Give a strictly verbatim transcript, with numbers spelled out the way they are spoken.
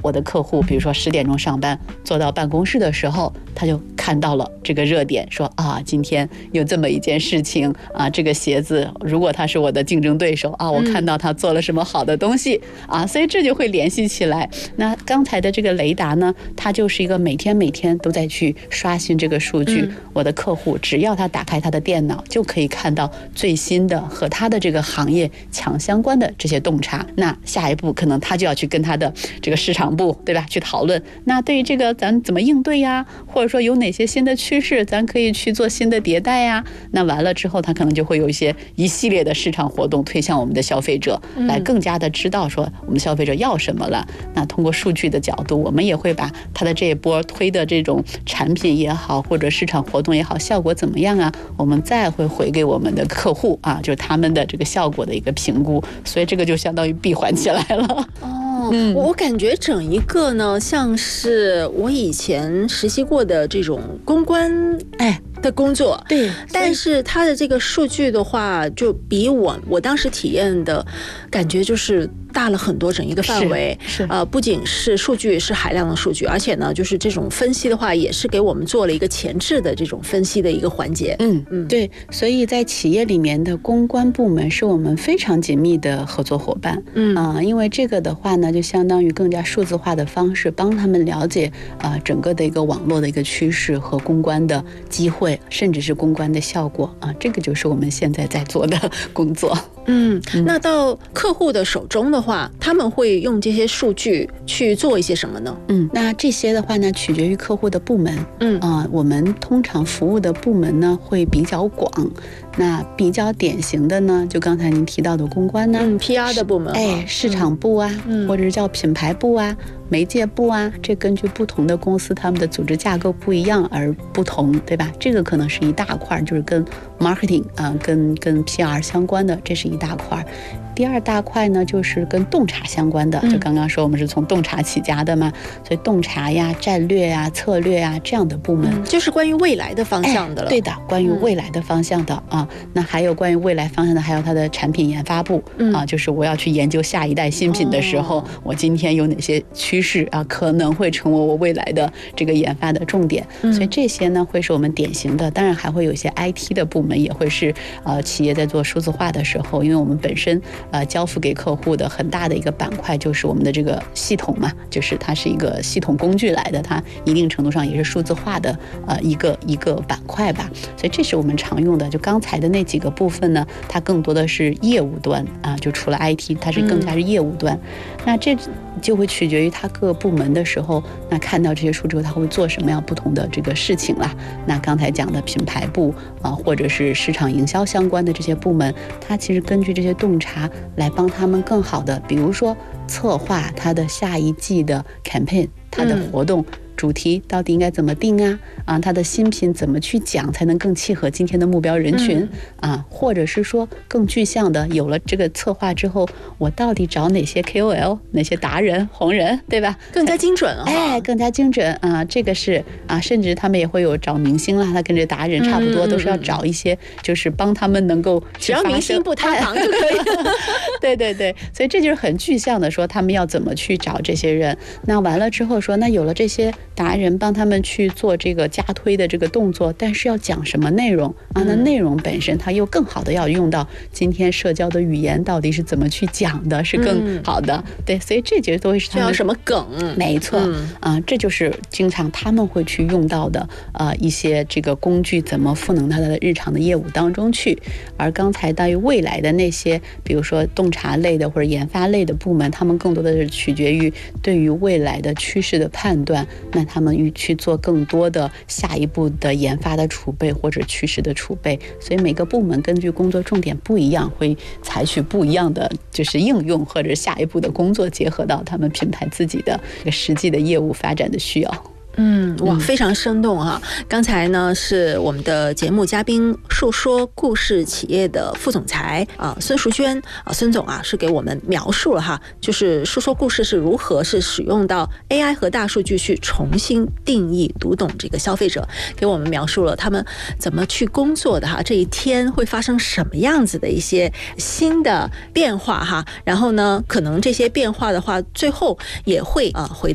我的客户比如说十点钟上班，坐到办公室的时候，他就看到了这个热点，说啊，今天有这么一件事情啊，这个鞋子如果他是我的竞争对手啊，我看到他做了什么好的东西、嗯、啊，所以这就会联系起来。那刚才的这个雷达呢，它就是一个每天每天都在去刷新这个数据、嗯、我的客户只要他打开他的电脑，就可以看到最新的和他的这个行业强相关的这些洞察。那下一步可能他就要去跟他的这个市场部，对吧，去讨论，那对于这个咱怎么应对呀，或者说有哪些新的趋势咱可以去做新的迭代呀。那完了之后，他可能就会有一些一系列的市场活动推向我们的消费者，来更加的知道说我们消费者要什么了。那通过数据的角度，我们也会把他的这一波推的这种产品也好，或者市场活动也好，效果怎么样啊，我们再会回给我们的客户啊，就是他们的这个效果的一个评估。所以这个就相当于闭环起来了。 哦，嗯、我感觉整一个呢，像是我以前实习过的这种公关，哎。的工作， 对， 但是它的这个数据的话，就比我我当时体验的感觉就是大了很多，整一个范围是, 是呃，不仅是数据是海量的数据，而且呢，就是这种分析的话，也是给我们做了一个前置的这种分析的一个环节。 嗯嗯，对，所以在企业里面的公关部门是我们非常紧密的合作伙伴。嗯啊、呃，因为这个的话呢，就相当于更加数字化的方式，帮他们了解啊、呃、整个的一个网络的一个趋势和公关的机会。甚至是公关的效果啊，这个就是我们现在在做的工作。 嗯，那到客户的手中的话，他们会用这些数据去做一些什么呢？ 嗯，那这些的话呢，取决于客户的部门。嗯啊、呃，我们通常服务的部门呢会比较广。那比较典型的呢，就刚才您提到的公关呢、 嗯、P R 的部门， 哎，市场部啊、嗯，或者是叫品牌部啊、媒介部啊，这根据不同的公司他们的组织架构不一样而不同，对吧？这个可能是一大块，就是跟 marketing 啊、呃，跟跟 P R 相关的，这是一大块。第二大块呢，就是跟洞察相关的，就刚刚说我们是从洞察起家的嘛，所以洞察呀、战略呀、策略呀这样的部门， 嗯、就是关于未来的方向的了。 哎、对的，关于未来的方向的、嗯、啊。那还有关于未来方向的，还有它的产品研发部、嗯、啊，就是我要去研究下一代新品的时候，哦、我今天有哪些趋势啊，可能会成为我未来的这个研发的重点。嗯、所以这些呢，会是我们典型的。当然还会有一些 I T 的部门，也会是呃企业在做数字化的时候，因为我们本身。呃，交付给客户的很大的一个板块就是我们的这个系统嘛，就是它是一个系统工具来的，它一定程度上也是数字化的呃一个一个板块吧。所以这是我们常用的。就刚才的那几个部分呢，它更多的是业务端啊，就除了 I T， 它是更加是业务端。嗯、那这就会取决于它各部门的时候，那看到这些数之后，它会做什么样不同的这个事情啦。那刚才讲的品牌部啊，或者是市场营销相关的这些部门，它其实根据这些洞察。来帮他们更好的，比如说策划他的下一季的 campaign， 他的活动。嗯主题到底应该怎么定啊？啊，它的新品怎么去讲才能更契合今天的目标人群、嗯、啊？或者是说更具象的，有了这个策划之后，我到底找哪些 K O L、哪些达人、红人，对吧？ 更加精准啊！ 哎，更加精准啊！这个是啊，甚至他们也会有找明星啦，他跟这达人差不多，嗯、都是要找一些，就是帮他们能够只要明星不塌房就可以。 对对对，所以这就是很具象的说，他们要怎么去找这些人。那完了之后说，那有了这些。达人帮他们去做这个加推的这个动作，但是要讲什么内容啊？那内容本身它又更好的要用到今天社交的语言到底是怎么去讲的，是更好的。嗯、对，所以这些都会是他们什么梗？ 没错，嗯、啊，这就是经常他们会去用到的呃一些这个工具，怎么赋能到他的日常的业务当中去。而刚才对于未来的那些，比如说洞察类的或者研发类的部门，他们更多的是取决于对于未来的趋势的判断。那他们去做更多的下一步的研发的储备或者趋势的储备，所以每个部门根据工作重点不一样，会采取不一样的就是应用或者下一步的工作，结合到他们品牌自己的实际的业务发展的需要。 嗯，哇，非常生动哈！刚才呢是我们的节目嘉宾，述说故事企业的副总裁啊孙淑娟啊，孙总啊是给我们描述了哈，就是述说故事是如何是使用到 A I 和大数据去重新定义读懂这个消费者，给我们描述了他们怎么去工作的哈，这一天会发生什么样子的一些新的变化哈，然后呢，可能这些变化的话，最后也会啊回。